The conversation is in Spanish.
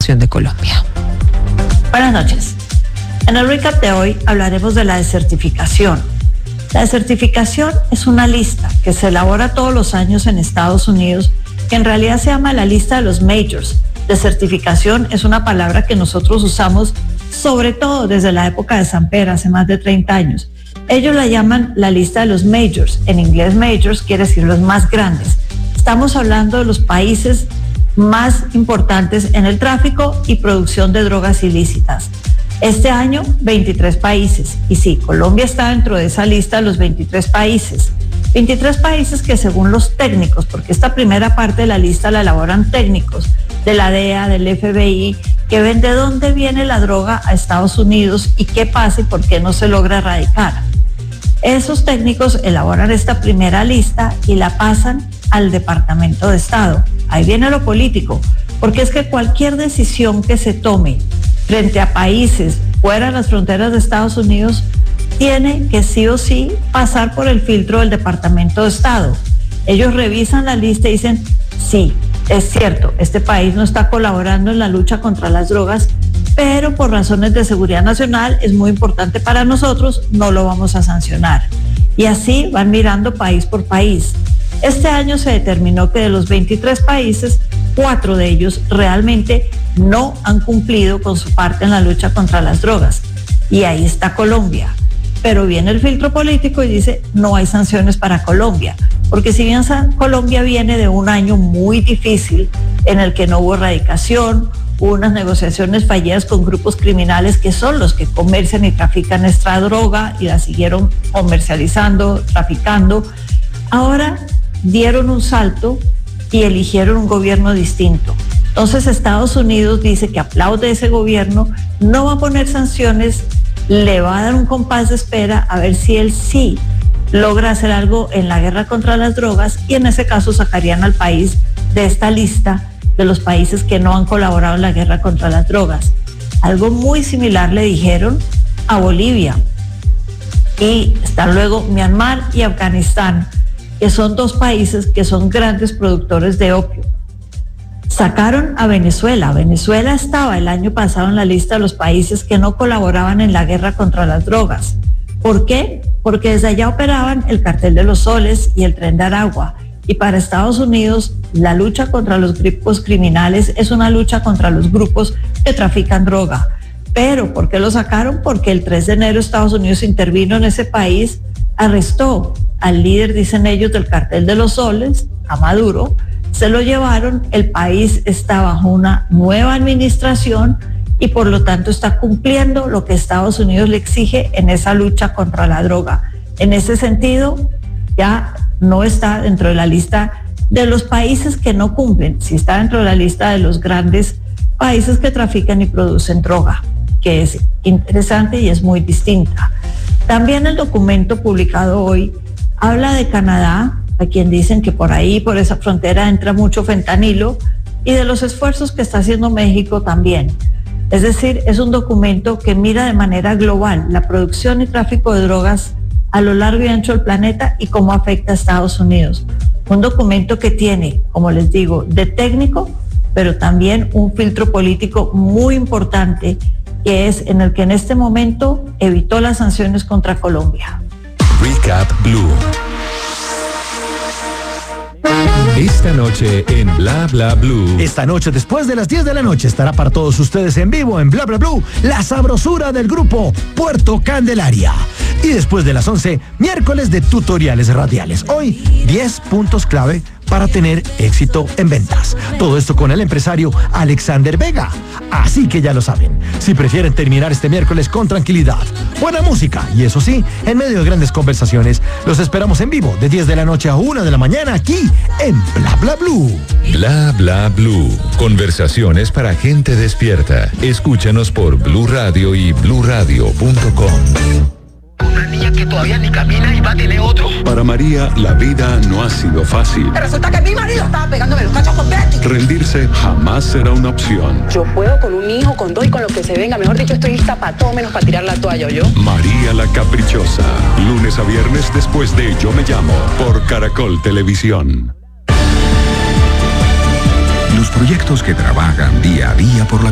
de Colombia. Buenas noches. En el recap de hoy hablaremos de la desertificación. La desertificación es una lista que se elabora todos los años en Estados Unidos, que en realidad se llama la lista de los majors. Desertificación es una palabra que nosotros usamos sobre todo desde la época de Samper, hace más de 30 años. Ellos la llaman la lista de los majors. En inglés majors quiere decir los más grandes. Estamos hablando de los países más importantes en el tráfico y producción de drogas ilícitas. Este año, 23 países. Y sí, Colombia está dentro de esa lista de los 23 países. 23 países que según los técnicos, porque esta primera parte de la lista la elaboran técnicos de la DEA, del FBI, que ven de dónde viene la droga a Estados Unidos y qué pasa y por qué no se logra erradicar. Esos técnicos elaboran esta primera lista y la pasan al Departamento de Estado. Ahí viene lo político, porque es que cualquier decisión que se tome frente a países fuera de las fronteras de Estados Unidos tiene que sí o sí pasar por el filtro del Departamento de Estado. Ellos revisan la lista y dicen, sí, es cierto, este país no está colaborando en la lucha contra las drogas, pero por razones de seguridad nacional es muy importante para nosotros, no lo vamos a sancionar. Y así van mirando país por país. Este año se determinó que de los 23 países, 4 de ellos realmente no han cumplido con su parte en la lucha contra las drogas. Y ahí está Colombia. Pero viene el filtro político y dice, no hay sanciones para Colombia. Porque si bien Colombia viene de un año muy difícil en el que no hubo erradicación, hubo unas negociaciones fallidas con grupos criminales que son los que comercian y trafican esta droga y la siguieron comercializando, traficando. Ahora dieron un salto y eligieron un gobierno distinto. Entonces Estados Unidos dice que aplaude ese gobierno, no va a poner sanciones, le va a dar un compás de espera a ver si él sí logra hacer algo en la guerra contra las drogas y en ese caso sacarían al país de esta lista de los países que no han colaborado en la guerra contra las drogas. Algo muy similar le dijeron a Bolivia y están luego Myanmar y Afganistán, que son 2 países que son grandes productores de opio. Sacaron a Venezuela. Venezuela estaba el año pasado en la lista de los países que no colaboraban en la guerra contra las drogas. ¿Por qué? Porque desde allá operaban el cartel de los soles y el tren de Aragua. Y para Estados Unidos, la lucha contra los grupos criminales es una lucha contra los grupos que trafican droga. Pero, ¿por qué lo sacaron? Porque el 3 de enero Estados Unidos intervino en ese país, arrestó al líder, dicen ellos, del cartel de los soles, a Maduro, se lo llevaron, el país está bajo una nueva administración y por lo tanto está cumpliendo lo que Estados Unidos le exige en esa lucha contra la droga. En ese sentido, ya no está dentro de la lista de los países que no cumplen, sí está dentro de la lista de los grandes países que trafican y producen droga, que es interesante y es muy distinta. También el documento publicado hoy habla de Canadá, a quien dicen que por ahí, por esa frontera entra mucho fentanilo, y de los esfuerzos que está haciendo México también. Es decir, es un documento que mira de manera global la producción y tráfico de drogas a lo largo y ancho del planeta y cómo afecta a Estados Unidos. Un documento que tiene, como les digo, de técnico, pero también un filtro político muy importante, que es en el que en este momento evitó las sanciones contra Colombia. Recap Blue. Esta noche en Bla Bla Blue. Esta noche, después de las 10 de la noche, estará para todos ustedes en vivo en Bla Bla Blue la sabrosura del grupo Puerto Candelaria. Y después de las 11, miércoles de tutoriales radiales. Hoy, 10 puntos clave para tener éxito en ventas. Todo esto con el empresario Alexander Vega. Así que ya lo saben, si prefieren terminar este miércoles con tranquilidad, buena música y eso sí, en medio de grandes conversaciones, los esperamos en vivo de 10 de la noche a 1 de la mañana aquí en Bla Bla Blue. Bla Bla Blue. Conversaciones para gente despierta. Escúchanos por Blue Radio y bluradio.com. Una niña que todavía ni camina y va a tener otro. Para María, la vida no ha sido fácil. Resulta que mi marido estaba pegándome los cachos con Betty. Rendirse jamás será una opción. Yo puedo con un hijo, con 2 y con lo que se venga. Mejor dicho, estoy lista para todo menos para tirar la toalla, ¿yo? María la Caprichosa. Lunes a viernes después de Yo Me Llamo. Por Caracol Televisión. Los proyectos que trabajan día a día por la